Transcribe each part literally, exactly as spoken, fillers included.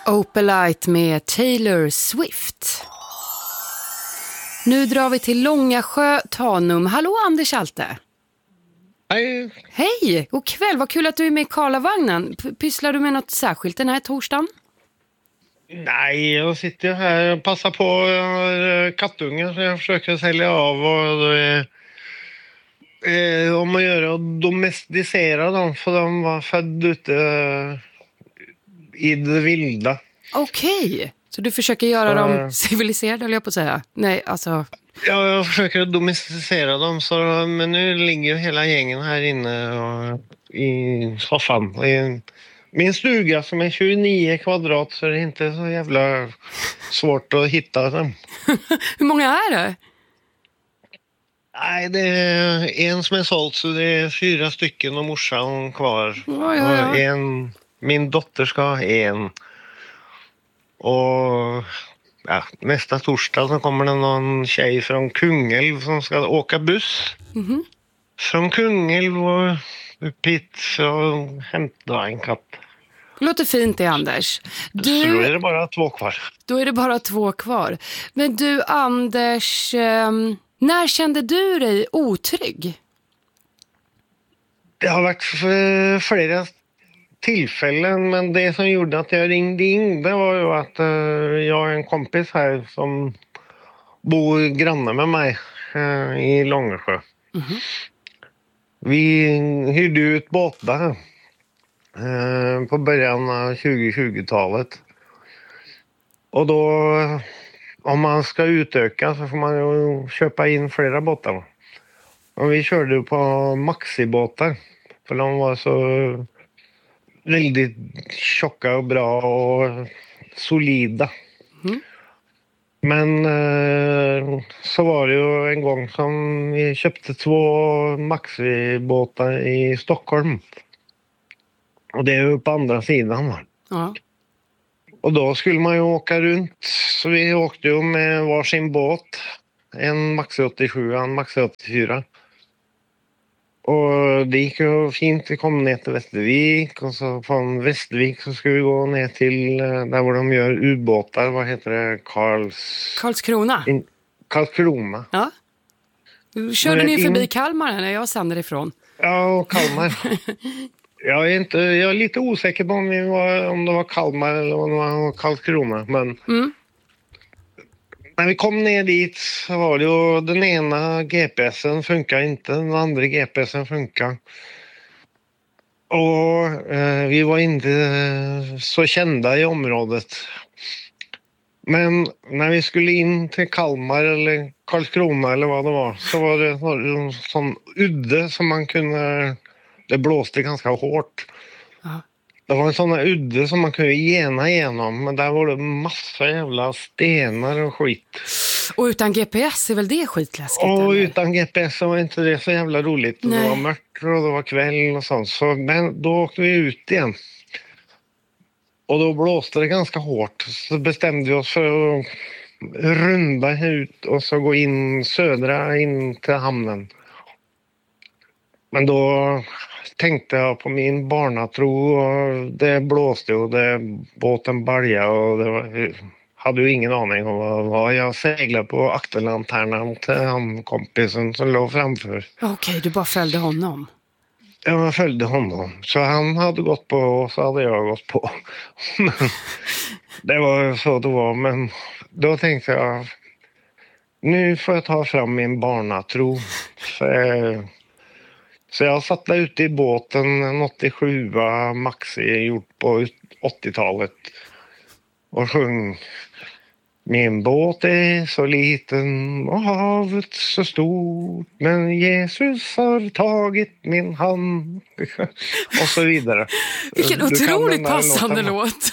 Opalite med Taylor Swift. Nu drar vi till Långasjö, Tanum. Hallå Anders Alte. Hej. Hej, god kväll. Vad kul att du är med i Karlavagnen. P- Pysslar du med något särskilt den här torsdagen? Nej, jag sitter ju här och passar på uh, kattungar så jag försöker sälja av och uh, uh, om att göra och domesticera dem för de var födda ute uh, i det vilda. Okej, så du försöker göra Så, dem civiliserade, höll jag på att säga. Nej, alltså... Ja, jag försöker domesticera dem så, men nu ligger ju hela gängen här inne och, i soffan. I min stuga som är tjugonio kvadrat så är det inte så jävla svårt att hitta dem. Hur många är det? Nej, det är en som är såld så det är fyra stycken och morsan kvar. Ja, ja, ja. Och en, min dotter ska ha en. Och ja, nästa torsdag så kommer det någon tjej från Kungälv som ska åka buss. Mm-hmm. Från Kungälv och upp hit för att hämta en katt. Låter fint det, Anders. Du... Så då är det bara två kvar. Då är det bara två kvar. Men du, Anders, eh, när kände du dig otrygg? Det har varit för flera tillfällen, men det som gjorde att jag ringde in det var ju att uh, jag har en kompis här som bor granne med mig uh, i Långasjö. Mm-hmm. Vi hyrde ut båtar uh, på början av tjugo-tjugotalet. Och då, om man ska utöka så får man ju köpa in flera båtar. Och vi körde på maxibåtar för de var så väldigt tjocka och bra och solida. Mm. Men eh, så var det ju en gång som vi köpte två maxibåtar i Stockholm. Och det är ju på andra sidan. Va? Ja. Och då skulle man ju åka runt. Så vi åkte ju med varsin båt. En Maxi åttiosju och en Maxi åttiofyra. Och det gick ju fint. Vi kom ner till Västervik och så från Västervik så skulle vi gå ner till där var de gör ubåtar. Vad heter det? Karls... Karlskrona. In... Karlskrona. Ja. Körde Men ni förbi in... Kalmar när jag sänder ifrån? Ja, och Kalmar. jag, är inte, jag är lite osäker på om, vi var, om det var Kalmar eller om det var Karlskrona. Men... Mm. När vi kom ner dit så var det ju den ena G P S'en funkar inte, den andra G P S'en funkar. Och eh, vi var inte så kända i området. Men när vi skulle in till Kalmar eller Karlskrona eller vad det var så var det en sån udde som man kunde, det blåste ganska hårt. Ja. Det var en sån här udde som man kunde gena igenom, men där var det massa jävla stenar och skit. Och utan G P S är väl det skitläskigt? Och eller? Utan G P S var inte det så jävla roligt. Nej. Det var mörkt och det var kväll och sånt. Så, men då åkte vi ut igen. Och då blåste det ganska hårt. Så bestämde vi oss för att runda ut och så gå in södra in till hamnen. Men då tänkte jag på min barnatro och det blåste och det båten baljade och det var, hade ju ingen aning om vad det var. Jag seglade på akterlanternan till han kompisen som låg framför. Okej, du bara följde honom? Ja, jag följde honom. Så han hade gått på och så hade jag gått på. Det var så det var, men då tänkte jag nu får jag ta fram min barnatro. För Så jag satt där ute i båten, en åttiosju Maxi gjort på åttiotalet och sjöng. Min båt är så liten och havet så stort, men Jesus har tagit min hand och så vidare. Vilken otroligt passande låt.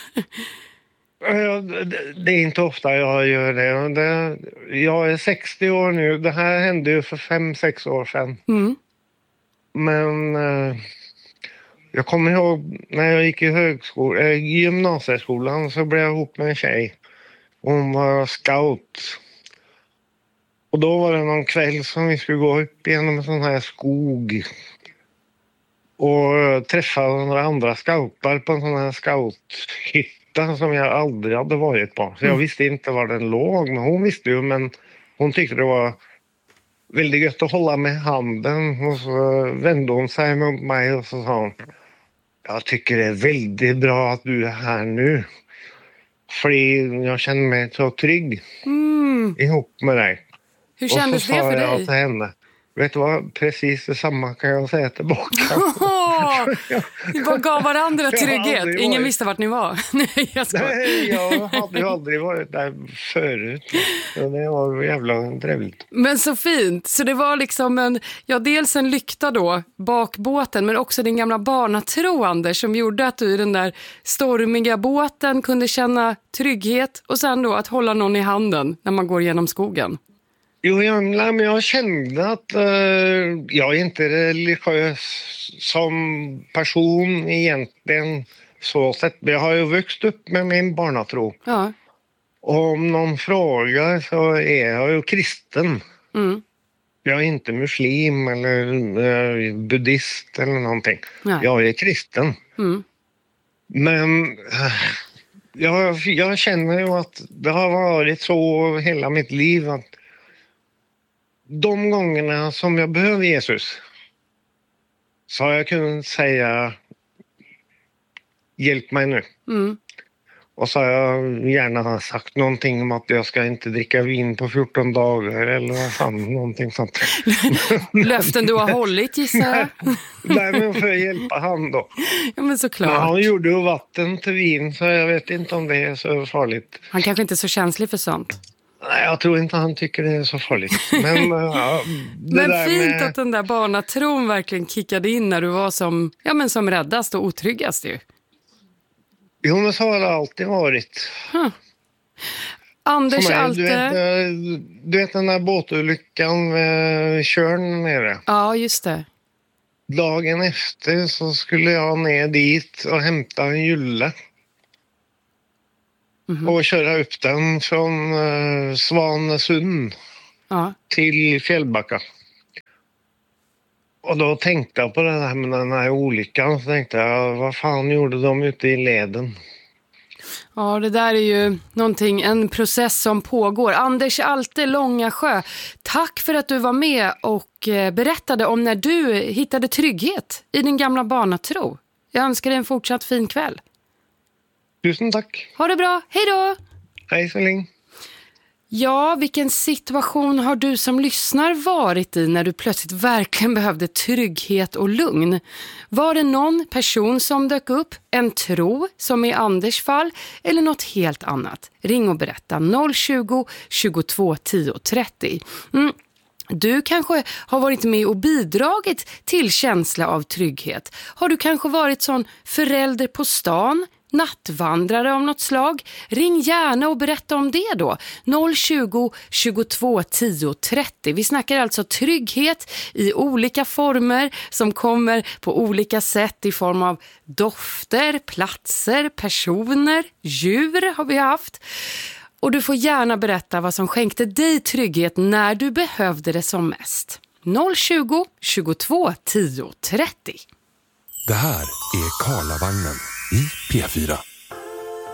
Det är inte ofta jag gör det. det. Jag är sextio år nu. Det här hände ju för fem sex år sedan. Mm. Men eh, jag kommer ihåg när jag gick i högskolan, eh, gymnasieskolan så blev jag ihop med en tjej. Hon var scout. Och då var det någon kväll som vi skulle gå upp genom en sån här skog. och träffade några andra scoutar på en sån här scouthytta som jag aldrig hade varit på. Så jag visste inte var den låg, men hon visste ju, men hon tyckte det var väldigt gött att hålla med handen. Och så vände hon sig mot mig och så sa hon: jag tycker det är väldigt bra att du är här nu. För jag känner mig så trygg mm. ihop med dig. Hur kändes det för dig? Och så sa jag till henne: vet du vad, precis detsamma kan jag säga tillbaka. Oh, vi bara gav varandra trygghet. Ingen varit... visste vart ni var. Nej, jag Nej, jag hade ju aldrig varit där förut. Det var jävla trevligt. Men så fint. Så det var liksom en, ja, dels en lykta då, bak båten, men också din gamla barnatro, Anders, som gjorde att du i den där stormiga båten kunde känna trygghet och sen då att hålla någon i handen när man går genom skogen. Jo, jag, men jag kände att uh, jag är inte religiös som person egentligen så sett. Jag har ju vuxit upp med min barnatro. Ja. Och om någon frågar så är jag ju kristen. Mm. Jag är inte muslim eller uh, buddhist eller någonting. Ja. Jag är kristen. Mm. Men uh, jag, jag känner ju att det har varit så hela mitt liv att de gångerna som jag behöver Jesus så har jag kunnat säga: hjälp mig nu. Mm. Och så har jag gärna sagt någonting om att jag ska inte dricka vin på fjorton dagar eller vad fan, någonting sånt. Löften du har hållit, gissar jag. Nej, men för att hjälpa han då. Ja, men såklart. Men han gjorde ju vatten till vin, så jag vet inte om det är så farligt. Han kanske inte är så känslig för sånt. Nej, jag tror inte han tycker det är så farligt. Men, ja, det men där fint med... att den där barnatron verkligen kickade in när du var som, ja, men som räddast och otryggast ju. Jo, men så har det alltid varit. Huh. Anders mig, Alte... Du vet, du vet den där båtolyckan med Tjörn nere? Ja, just det. Dagen efter så skulle jag ner dit och hämta en julle. Mm-hmm. Och köra upp den från uh, Svanesund ja. till Fjällbacka. Och då tänkte jag på det här med den här olyckan. Så tänkte jag, vad fan gjorde de ute i leden? Ja, det där är ju någonting, en process som pågår. Anders Alte, Långasjö, tack för att du var med och berättade om när du hittade trygghet i din gamla barnatro. Jag önskar dig en fortsatt fin kväll. Tusen tack. Ha det bra. Hej då. Hej så länge. Ja, vilken situation har du som lyssnar varit i när du plötsligt verkligen behövde trygghet och lugn? Var det någon person som dök upp, en tro som i Anders fall, eller något helt annat? Ring och berätta noll tjugo, tjugotvå, tio, trettio. Mm. Du kanske har varit med och bidragit till känsla av trygghet. Har du kanske varit sån förälder på stan, nattvandrare av något slag? Ring gärna och berätta om det då. noll tjugo, tjugotvå, tio, trettio. Vi snackar alltså trygghet i olika former som kommer på olika sätt i form av dofter, platser, personer, djur har vi haft. Och du får gärna berätta vad som skänkte dig trygghet när du behövde det som mest. noll tjugo, tjugotvå, tio, trettio. Det här är Karlavagnen i P fyra.